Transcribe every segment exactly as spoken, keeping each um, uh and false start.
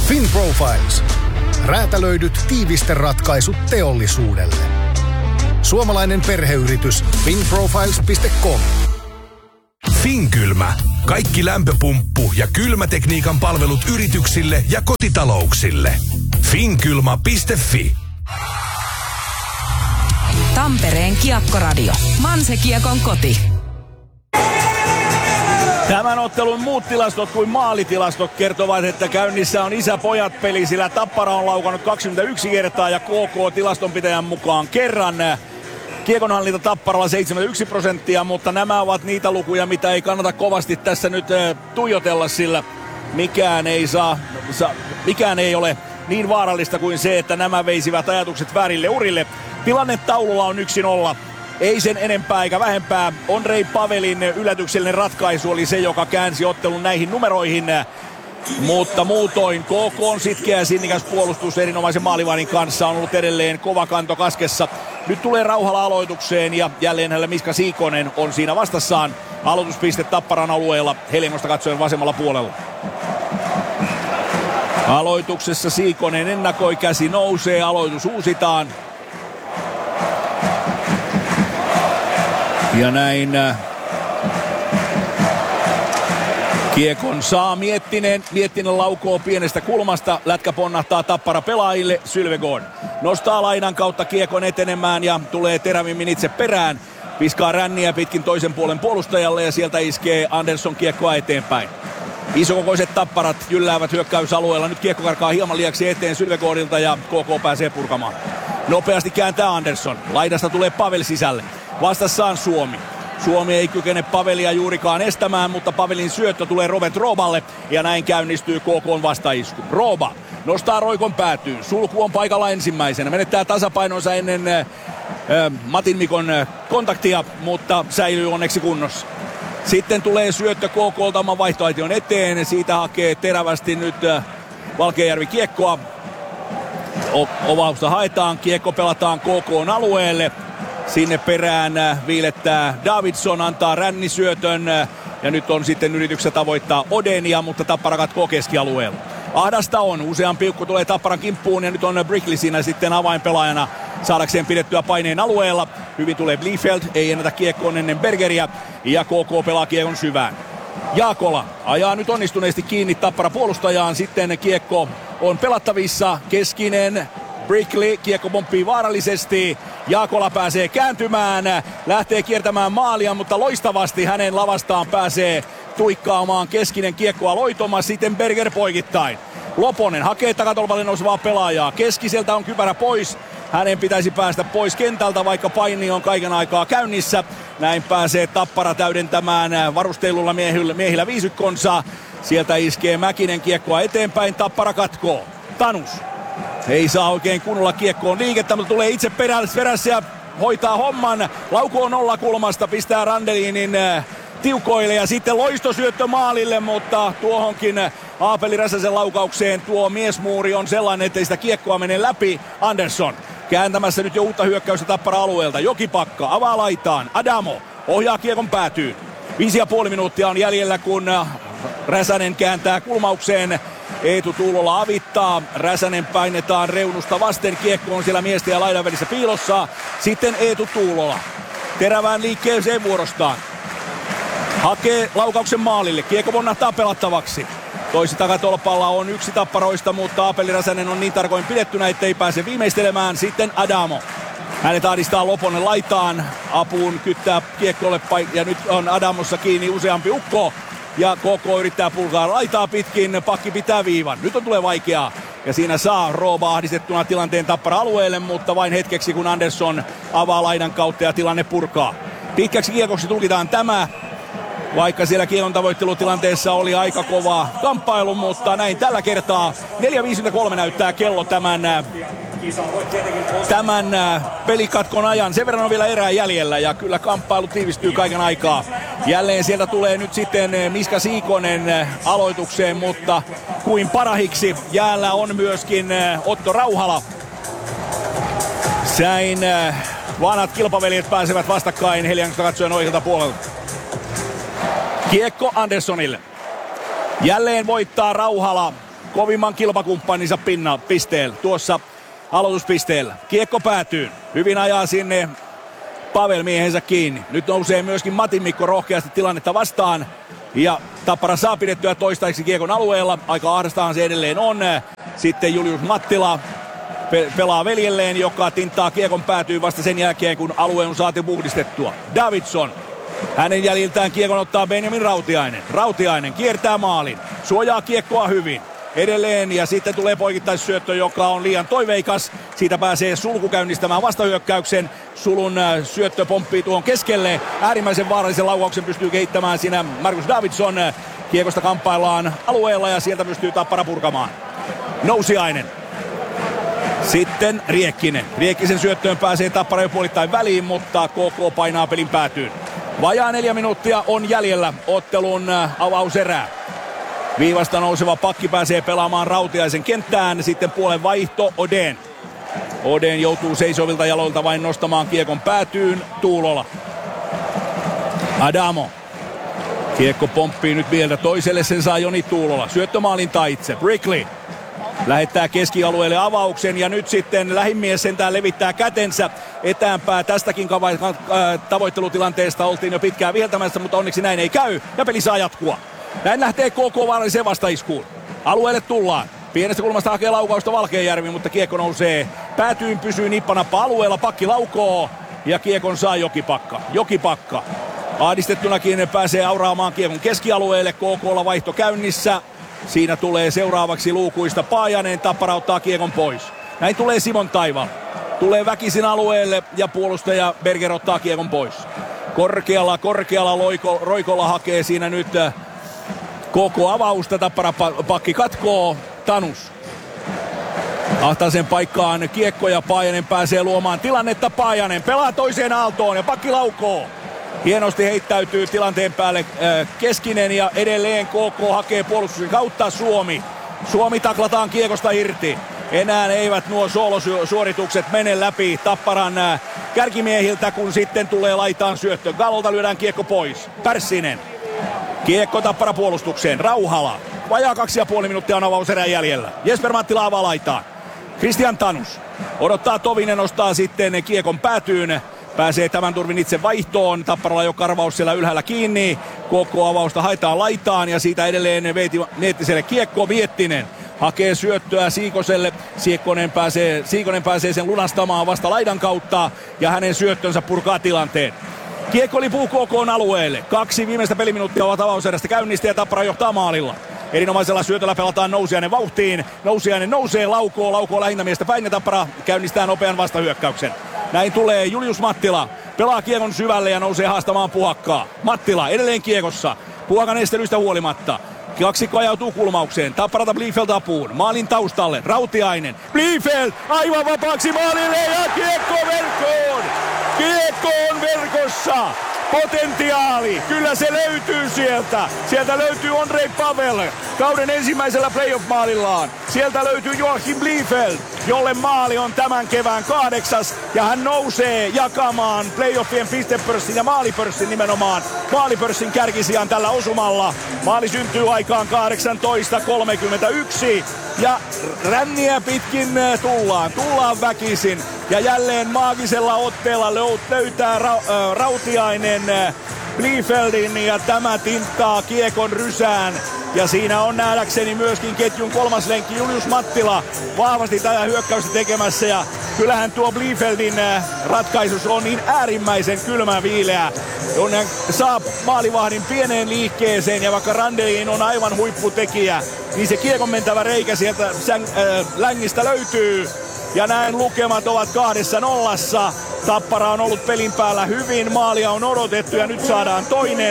FinProfiles. Räätälöidyt tiivisteratkaisut teollisuudelle. Suomalainen perheyritys finprofiles piste com. Finkylmä. Kaikki lämpöpumppu ja kylmätekniikan palvelut yrityksille ja kotitalouksille. Finkylmä piste fi. Tampereen Kiekkoradio. Manse-Kiekon koti. Tämän ottelun muut tilastot kuin maalitilastot kertovat, että käynnissä on isä-pojat-peli, sillä Tappara on laukannut kaksikymmentäyksi kertaa ja K K tilastonpitäjän mukaan kerran. Kiekonhallinta Tapparalla seitsemänkymmentäyksi prosenttia, mutta nämä ovat niitä lukuja, mitä ei kannata kovasti tässä nyt tuijotella, sillä mikään ei, saa, saa, mikään ei ole niin vaarallista kuin se, että nämä veisivät ajatukset väärille urille. Tilanne taululla on yksi nolla. Ei sen enempää eikä vähempää. Ondrej Pavelin yllätyksellinen ratkaisu oli se, joka käänsi ottelun näihin numeroihin. Mutta muutoin K K on sitkeä ja sinnikäs puolustus erinomaisen maalivahdin kanssa. On ollut edelleen kova kanto kaskessa. Nyt tulee Rauhala aloitukseen ja jälleen hänellä Miska Siikonen on siinä vastassaan. Aloituspiste Tapparan alueella Heljengosta katsoen vasemmalla puolella. Aloituksessa Siikonen ennakoi, käsi nousee, aloitus uusitaan. Ja näin kiekon saa Miettinen. Miettinen laukoo pienestä kulmasta. Lätkä ponnahtaa Tappara pelaajille. Sylvegård nostaa laidan kautta kiekon etenemään ja tulee terävimmin itse perään. Piskaa ränniä pitkin toisen puolen puolustajalle ja sieltä iskee Andersson kiekkoa eteenpäin. Isokokoiset Tapparat jylläävät hyökkäysalueella. Nyt kiekko karkaa hieman liiaksi eteen Sylvegårdilta ja K K pääsee purkamaan. Nopeasti kääntää Andersson. Laidasta tulee Pavel sisälle. Vastassaan Suomi. Suomi ei kykene Pavelia juurikaan estämään, mutta Pavelin syöttö tulee Robert Rooballe ja näin käynnistyy K K:n vastaisku. Rooba nostaa roikon päätyyn. Sulku on paikalla ensimmäisenä. Menettää tasapainonsa ennen äh, Matin Mikon äh, kontaktia, mutta säilyy onneksi kunnossa. Sitten tulee syöttö K K:lta oman vaihtoaition eteen. Siitä hakee terävästi nyt äh, Valkeajärvi kiekkoa. O- ovausta haetaan. Kiekko pelataan K K:n alueelle. Sinne perään viilettää Davidson, antaa rännisyötön ja nyt on sitten yrityksessä tavoittaa Odenia, mutta Tappara katkoo keskialueella. Ahdasta on, useampi piukku tulee Tapparan kimppuun ja nyt on Brickley siinä sitten avainpelaajana saadakseen pidettyä paineen alueella. Hyvin tulee Bliefeld, ei ennätä kiekkoon ennen Bergeriä ja K K pelaa kiekon syvään. Jaakola ajaa nyt onnistuneesti kiinni Tappara puolustajaan, sitten kiekko on pelattavissa, keskinen. Brickley, kiekko pomppii vaarallisesti. Jaakola pääsee kääntymään, lähtee kiertämään maalia, mutta loistavasti hänen lavastaan pääsee tuikkaamaan keskinen kiekkoa loitoma, sitten Berger poikittain. Loponen hakee takatolpalle nousevaa pelaajaa. Keskiseltä on kypärä pois. Hänen pitäisi päästä pois kentältä, vaikka paini on kaiken aikaa käynnissä. Näin pääsee Tappara täydentämään varustellulla miehillä, miehillä viisikkonsa. Sieltä iskee Mäkinen kiekkoa eteenpäin, Tappara katkoo. Tanus. Ei saa oikein kunnolla kiekkoon liikettä, mutta tulee itse perässä ja hoitaa homman. Laukoo nolla kulmasta, pistää Randelinin tiukoille ja sitten loistosyöttö maalille, mutta tuohonkin Aapeli Räsäsen laukaukseen tuo miesmuuri on sellainen, ettei sitä kiekkoa mene läpi. Andersson kääntämässä nyt jo uutta hyökkäystä Tappara alueelta. Jokipakka avaa laitaan. Adamo ohjaa kiekon päätyyn. Viisi ja puoli minuuttia on jäljellä, kun Räsänen kääntää kulmaukseen. Eetu Tuulola avittaa. Räsänen painetaan reunusta vasten. Kiekko on siellä miesten ja laidan välissä piilossa. Sitten Eetu Tuulola terävään liikkeeseen vuorostaan. Hakee laukauksen maalille. Kiekko ponnahtaa pelattavaksi. Toisi takatolpalla on yksi Tapparoista, mutta Aapeli Räsänen on niin tarkoin pidettynä, ettei pääse viimeistelemään. Sitten Adamo. Hänet ahdistaa Loponen laitaan. Apuun kyttää kiekkolle ja nyt on Adamossa kiinni useampi ukko. Ja K K yrittää pulkaa laitaa pitkin, pakki pitää viivan. Nyt on tulee vaikeaa. Ja siinä saa Rooba ahdistettuna tilanteen Tappara alueelle, mutta vain hetkeksi kun Andersson avaa laidan kautta ja tilanne purkaa. Pitkäksi kiekoksi tulkitaan tämä. Vaikka siellä kiekon tavoittelutilanteessa oli aika kova kamppailu, mutta näin tällä kertaa. neljä viisikymmentäkolme näyttää kello tämän, tämän pelikatkon ajan. Sen verran on vielä erää jäljellä ja kyllä kamppailu tiivistyy kaiken aikaa. Jälleen sieltä tulee nyt sitten Miska Siikonen aloitukseen, mutta kuin parahiksi jäällä on myöskin Otto Rauhala. Säin vanhat kilpaveljet pääsevät vastakkain Heliangosta katsoen oikealta puolelta. Kiekko Anderssonille. Jälleen voittaa Rauhala. kovimman kilpakumppaninsa pinna pisteellä tuossa aloituspisteellä. Kiekko päätyy. Hyvin ajaa sinne Pavel miehensä kiinni. Nyt nousee myöskin Matin Mikko rohkeasti tilannetta vastaan. Ja Tappara saa pidettyä toistaiseksi kiekon alueella. Aika ahdastahan se edelleen on. Sitten Julius Mattila pe- pelaa veljelleen, joka tinttaa kiekon päätyy vasta sen jälkeen, kun alue on saatu puhdistettua. Davidson. Hänen jäljiltään kiekon ottaa Benjamin Rautiainen. Rautiainen kiertää maalin. Suojaa kiekkoa hyvin. Edelleen ja sitten tulee poikittaisyöttö, joka on liian toiveikas. Siitä pääsee Sulku käynnistämään vastahyökkäyksen. Sulun syöttö pomppii tuohon keskelle. Äärimmäisen vaarallisen laukauksen pystyy kehittämään siinä Markus Davidson. Kiekosta kamppaillaan alueella ja sieltä pystyy Tappara purkamaan. Nousiainen. Sitten Riekkinen. Riekkisen syöttöön pääsee Tappara jo puolittain väliin, mutta K K painaa pelin päätyyn. Vajaa neljä minuuttia on jäljellä ottelun avauserää. Viivasta nouseva pakki pääsee pelaamaan Rautiaisen kenttään. Sitten puolen vaihto Oden. Oden joutuu seisovilta jaloilta vain nostamaan kiekon päätyyn. Tuulola. Adamo. Kiekko pomppii nyt vielä toiselle. Sen saa Joni Tuulola. Syöttömaalin taitse. Brickley. Lähettää keskialueelle avauksen ja nyt sitten lähimies sentään levittää kätensä etäämpää. Tästäkin tavoittelutilanteesta oltiin jo pitkään viheltämässä, mutta onneksi näin ei käy ja peli saa jatkua. Näin lähtee K K vaaralliseen vastaiskuun. Alueelle tullaan. Pienestä kulmasta hakee laukausta Valkeajärvi, mutta kiekko nousee. Päätyyn pysyy nippanappa alueella. Pakki laukoo ja kiekon saa Jokipakka. Jokipakka. Ahdistettunakin pääsee auraamaan kiekon keskialueelle. K K:lla vaihto käynnissä. Siinä tulee seuraavaksi luukuista Paajanen. Tappara ottaa kiekon pois. Näin tulee Simon Taival. Tulee väkisin alueelle ja puolustaja Berger ottaa kiekon pois. Korkealla, korkealla loiko, roikolla hakee siinä nyt K K-avausta. Tappara pakki katkoo. Tanus. Ahtaisen paikkaan kiekko ja Paajanen pääsee luomaan tilannetta. Paajanen pelaa toiseen aaltoon ja pakki laukoo. Hienosti heittäytyy tilanteen päälle äh, Keskinen ja edelleen K K hakee puolustuksen kautta Suomi. Suomi taklataan kiekosta irti. Enää eivät nuo soolosuoritukset mene läpi Tapparan äh, kärkimiehiltä, kun sitten tulee laitaan syöttö. Galolta lyödään kiekko pois. Pärssinen. Kiekko Tappara puolustukseen. Rauhala. Vajaa kaksi ja puoli minuuttia on avauserän jäljellä. Jesper Mattila avaa laitaan. Christian Tanus. Odottaa Tovinen, nostaa sitten kiekon päätyyn. Pääsee tämän turvin itse vaihtoon. Tapparalla jo karvaus siellä ylhäällä kiinni. K K-avausta haetaan laitaan ja siitä edelleen Veeti Neettiselle kiekko. Viettinen hakee syöttöä Siikoselle. Siikonen pääsee, Siikonen pääsee sen lunastamaan vasta laidan kautta ja hänen syöttönsä purkaa tilanteen. Kiekko lipuu K K:n alueelle. Kaksi viimeistä peliminuuttia ovat avauserästä käynnistä ja Tappara johtaa maalilla. Erinomaisella syötöllä pelataan Nousiainen vauhtiin. Nousiainen nousee, laukoo, laukoo lähinnä miestä päin ja Tappara käynnistää nopean vastahyökkäyksen. Näin tulee Julius Mattila. Pelaa kiekon syvälle ja nousee haastamaan Puhakkaa. Mattila edelleen kiekossa. Puhakan estelystä huolimatta. Kaksikko ajautuu kulmaukseen. Tapparata Bliefeld apuun. Maalin taustalle. Rautiainen. Bliefeld aivan vapaaksi maalille ja kiekko verkkoon. Kiekko on verkossa. Potentiaali. Kyllä se löytyy sieltä. Sieltä löytyy Andrei Pavel kauden ensimmäisellä playoff-maalillaan. Sieltä löytyy Joachim Bliefeld, jolle maali on tämän kevään kahdeksas. Ja hän nousee jakamaan playoffien pistepörssin ja maalipörssin nimenomaan. Maalipörssin kärkisijan tällä osumalla. Maali syntyy aikaan kahdeksantoista kolmekymmentäyksi. Ja ränniä pitkin tullaan. Tullaan väkisin. Ja jälleen maagisella otteella löytää ra- äh, Rautiainen Bliefeldin ja tämä tinttaa kiekon rysään. Ja siinä on nähdäkseni myöskin ketjun kolmas lenkki Julius Mattila vahvasti tätä hyökkäystä tekemässä. Ja kyllähän tuo Bliefeldin ratkaisus on niin äärimmäisen kylmä viileä. On saa maalivahdin pieneen liikkeeseen ja vaikka Randelin on aivan huipputekijä, niin se kiekon mentävä reikä sieltä sän, äh, längistä löytyy. Ja näin lukemat ovat kahdessa nollassa. Tappara on ollut pelin päällä hyvin, maalia on odotettu ja nyt saadaan toinen.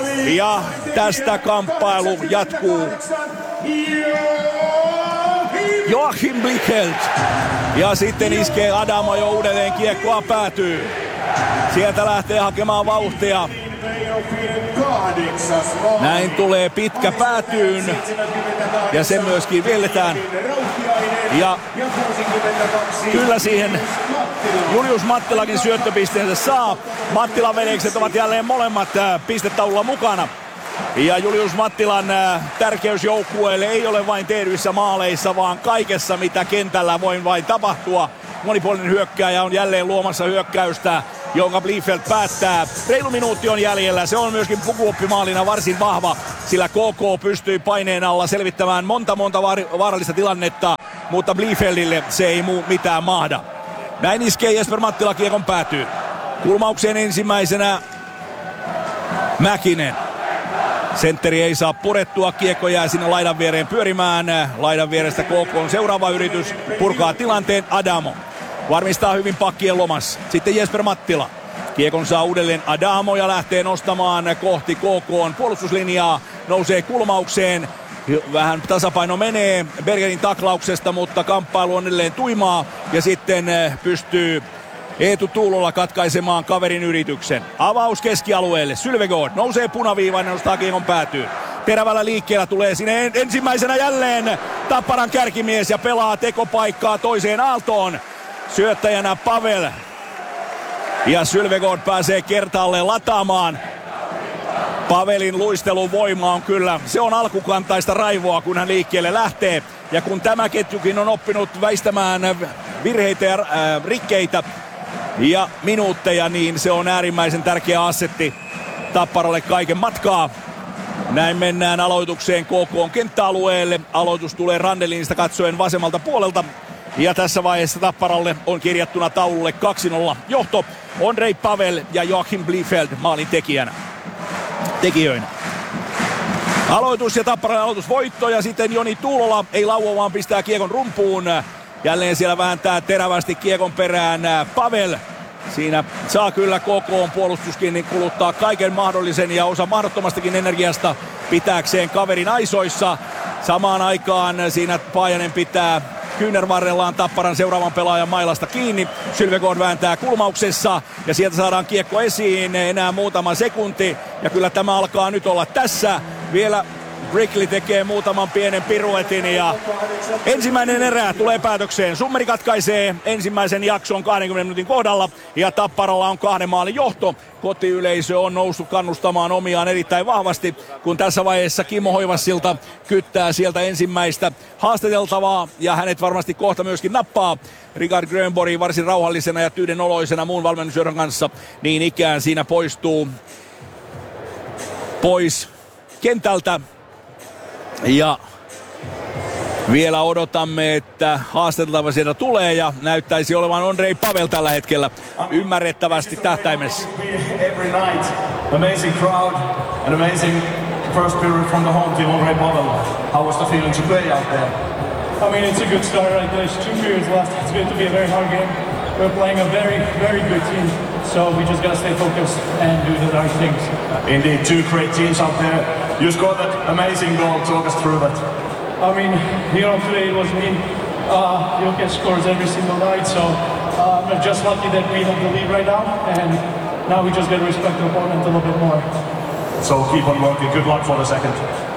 Ja tästä kamppailu jatkuu. Joachim Bliefeld. Ja sitten iskee Adamo jo uudelleen, kiekkoa päätyy. Sieltä lähtee hakemaan vauhtia. Näin tulee pitkä päätyyn. Ja se myöskin vielletään. Ja kyllä siihen Julius Mattilakin syöttöpisteensä saa. Mattilan veljekset ovat jälleen molemmat pistetaululla mukana. Ja Julius Mattilan tärkeys joukkueelle ei ole vain tehdyissä maaleissa, vaan kaikessa mitä kentällä voi vain tapahtua. Monipuolinen hyökkääjä on jälleen luomassa hyökkäystä, jonka Bliefeld päättää. Reilu minuutti on jäljellä. Se on myöskin pukuoppimaalina varsin vahva, sillä K K pystyi paineen alla selvittämään monta monta vaarallista tilannetta, mutta Bliefeldille se ei muu mitään mahda. Näin iskee Jesper Mattila, kiekon päätyy. Kulmaukseen ensimmäisenä Mäkinen. Sentteri ei saa purettua, kiekko jää sinne laidan viereen pyörimään. Laidan vierestä K K on seuraava yritys, purkaa tilanteen Adamo. Varmistaa hyvin pakkien lomassa. Sitten Jesper Mattila. Kiekon saa uudelleen Adamo ja lähtee nostamaan kohti K K:n puolustuslinjaa. Nousee kulmaukseen. Vähän tasapaino menee Bergerin taklauksesta, mutta kamppailu on edelleen tuimaa. Ja sitten pystyy Eetu Tuulola katkaisemaan kaverin yrityksen. Avaus keskialueelle. Sylvegård nousee punaviivaan ja nostaa kiekon päätyy. Terävällä liikkeellä tulee sinne ensimmäisenä jälleen Tapparan kärkimies ja pelaa tekopaikkaa toiseen aaltoon. Syöttäjänä Pavel. Ja Sylvegård pääsee kertaalleen lataamaan. Pavelin luistelun voima on kyllä, se on alkukantaista raivoa, kun hän liikkeelle lähtee. Ja kun tämä ketjukin on oppinut väistämään virheitä ja äh, rikkeitä ja minuutteja, niin se on äärimmäisen tärkeä assetti Tapparalle kaiken matkaa. Näin mennään aloitukseen K K:n kenttäalueelle. Aloitus tulee Randelinista katsoen vasemmalta puolelta. Ja tässä vaiheessa Tapparalle on kirjattuna taululle kaksi nolla johto. Ondrej Pavel ja Joachim Bliefeld maalin tekijänä. Tekijöinä. Aloitus ja Tapparan aloitusvoitto ja sitten Joni Tuulola ei lauo vaan pistää kiekon rumpuun. Jälleen siellä vääntää terävästi kiekon perään Pavel. Siinä saa kyllä K K:n puolustuskin niin kuluttaa kaiken mahdollisen ja osa mahdottomastakin energiasta pitääkseen kaverin aisoissa. Samaan aikaan siinä Paajanen pitää kyynärvarrellaan Tapparan seuraavan pelaajan mailasta kiinni. Sylvegård vääntää kulmauksessa ja sieltä saadaan kiekko esiin enää muutama sekunti. Ja kyllä tämä alkaa nyt olla tässä. Vielä Brickley tekee muutaman pienen piruetin ja ensimmäinen erä tulee päätökseen. Summeri katkaisee ensimmäisen jakson kaksikymmentä minuutin kohdalla ja Tapparalla on kahden maalin johto. Kotiyleisö on noussut kannustamaan omiaan erittäin vahvasti, kun tässä vaiheessa Kimmo Hoivassilta kyttää sieltä ensimmäistä haastateltavaa ja hänet varmasti kohta myöskin nappaa. Richard Grönborg varsin rauhallisena ja tyydenoloisena muun valmennusjohdon kanssa niin ikään siinä poistuu pois kentältä. Ja vielä odotamme, että haastateltava sieltä tulee ja näyttäisi olevan Ondrej Pavel tällä hetkellä ymmärrettävästi tähtäimessä. Amazing crowd and amazing first period from the home team, Ondrej Pavel. How was the feeling to play out there? I mean, it's a good start, right? There's two periods left. It's going to be a very hard game. We're playing a very, very good team. So we just got to stay focused and do the right things. Indeed, two great teams out there. You scored that amazing goal. Talk us through that. I mean, you know, today it was me. Uh, you get scores every single night, so uh, I'm just lucky that we have the lead right now. And now we just got to respect the opponent a little bit more. So keep on working. Good luck for the second.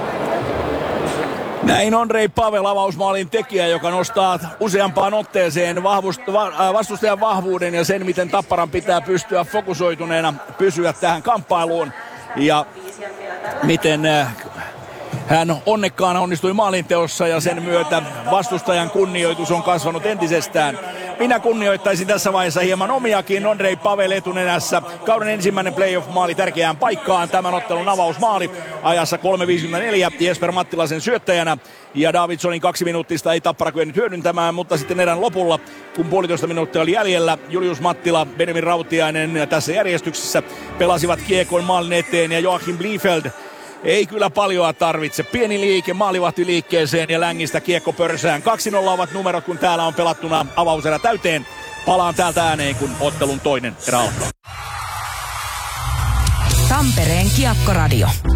Näin Ondrej Pavel, avausmaalin tekijä, joka nostaa useampaan otteeseen vahvust- va- vastustajan vahvuuden ja sen, miten Tapparan pitää pystyä fokusoituneena pysyä tähän kamppailuun. Ja miten äh, hän onnekkaana onnistui maalinteossa ja sen myötä vastustajan kunnioitus on kasvanut entisestään. Minä kunnioittaisin tässä vaiheessa hieman omiakin. Ondrej Pavel etunenässä. Kauden ensimmäinen playoff-maali tärkeään paikkaan. Tämän ottelun avausmaali ajassa kolme viisikymmentäneljä. Jesper Mattilasen syöttäjänä. Ja Davidsonin kaksi minuuttista ei Tappara kyennyt hyödyntämään, mutta sitten erän lopulla, kun puolitoista minuuttia oli jäljellä, Julius Mattila, Benjamin Rautiainen tässä järjestyksessä pelasivat kiekon maalin eteen ja Joachim Bliefeld ei kyllä paljoa tarvitse. Pieni liike maalivahtiliikkeeseen ja längistä kiekko pörsään. kaksi nolla ovat numerot, kun täällä on pelattuna avauserä täyteen. Palaan täältä ääneen, kun ottelun toinen erä alkaa. Tampereen Kiekkoradio.